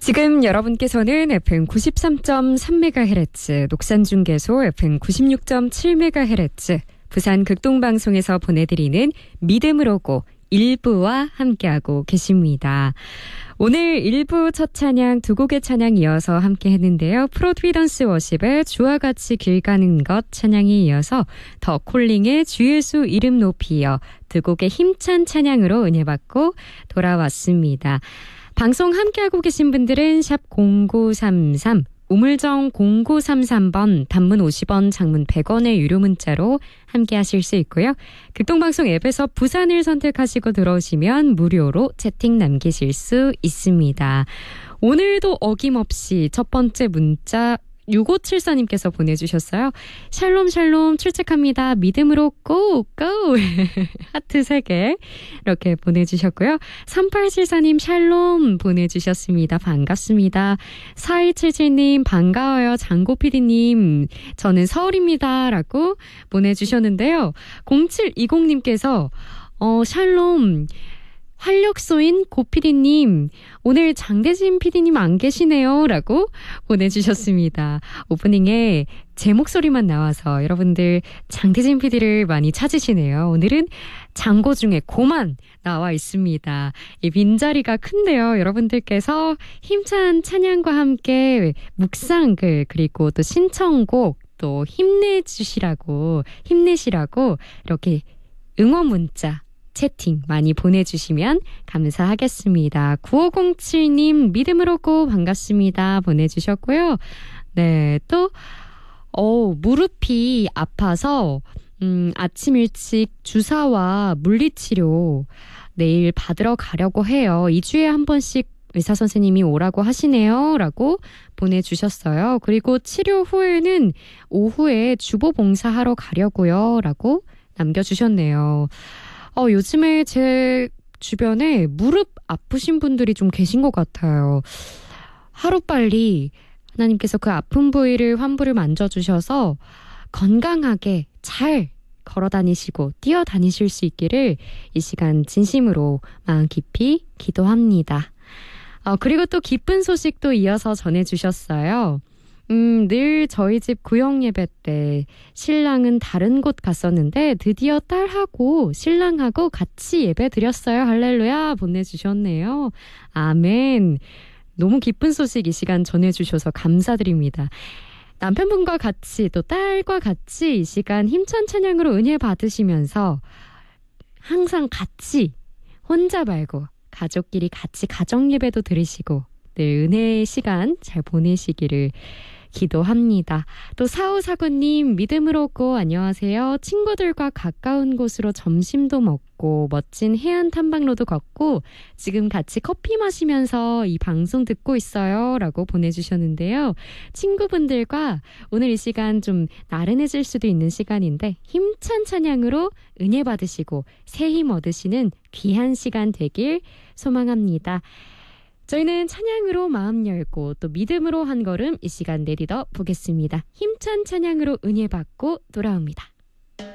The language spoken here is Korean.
지금 여러분께서는 FM 93.3MHz, 녹산중계소 FM 96.7MHz, 부산 극동방송에서 보내드리는 믿음을 오고 1부와 함께하고 계십니다. 오늘 1부 첫 찬양 두 곡의 찬양 이어서 함께 했는데요. 프로비던스 워십의 주와 같이 길 가는 것 찬양이 이어서 더 콜링의 주 예수 이름 높이여 두 곡의 힘찬 찬양으로 은혜 받고 돌아왔습니다. 방송 함께하고 계신 분들은 샵 0933, 우물정 0933번, 단문 50원, 장문 100원의 유료 문자로 함께하실 수 있고요. 극동방송 앱에서 부산을 선택하시고 들어오시면 무료로 채팅 남기실 수 있습니다. 오늘도 어김없이 첫 번째 문자 6574님께서 보내주셨어요. 샬롬 샬롬 출첵합니다. 믿음으로 고! 하트 3개 이렇게 보내주셨고요. 3874님 샬롬 보내주셨습니다. 반갑습니다. 4277님 반가워요. 장고PD님 저는 서울입니다. 라고 보내주셨는데요. 0720님께서 샬롬 활력소인 고PD님 오늘 장대진 PD님 안 계시네요 라고 보내주셨습니다. 오프닝에 제 목소리만 나와서 여러분들 장대진 PD를 많이 찾으시네요. 오늘은 장고 중에 고만 나와 있습니다. 이 빈자리가 큰데요. 여러분들께서 힘찬 찬양과 함께 묵상글 그리고 또 신청곡 또 힘내시라고 이렇게 응원 문자 채팅 많이 보내주시면 감사하겠습니다. 9507님 믿음을 얻고 반갑습니다. 보내주셨고요. 네, 또 무릎이 아파서 아침 일찍 주사와 물리치료 내일 받으러 가려고 해요. 2주에 한 번씩 의사 선생님이 오라고 하시네요. 라고 보내주셨어요. 그리고 치료 후에는 오후에 주보 봉사하러 가려고요. 라고 남겨주셨네요. 요즘에 제 주변에 무릎 아프신 분들이 좀 계신 것 같아요. 하루빨리 하나님께서 그 아픈 부위를 환부를 만져주셔서 건강하게 잘 걸어다니시고 뛰어다니실 수 있기를 이 시간 진심으로 마음 깊이 기도합니다. 그리고 또 기쁜 소식도 이어서 전해주셨어요. 늘 저희 집 구역 예배 때 신랑은 다른 곳 갔었는데 드디어 딸하고 신랑하고 같이 예배 드렸어요. 할렐루야 보내주셨네요. 아멘. 너무 기쁜 소식 이 시간 전해주셔서 감사드립니다. 남편분과 같이 또 딸과 같이 이 시간 힘찬 찬양으로 은혜 받으시면서 항상 같이 혼자 말고 가족끼리 같이 가정 예배도 드리시고 늘 은혜의 시간 잘 보내시기를 기도합니다. 또 4549님 믿음으로 오고 안녕하세요. 친구들과 가까운 곳으로 점심도 먹고 멋진 해안 탐방로도 걷고 지금 같이 커피 마시면서 이 방송 듣고 있어요. 라고 보내주셨는데요. 친구분들과 오늘 이 시간 좀 나른해질 수도 있는 시간인데 힘찬 찬양으로 은혜 받으시고 새 힘 얻으시는 귀한 시간 되길 소망합니다. 저희는 찬양으로 마음 열고 또 믿음으로 한 걸음 이 시간 내딛어 보겠습니다. 힘찬 찬양으로 은혜 받고 돌아옵니다.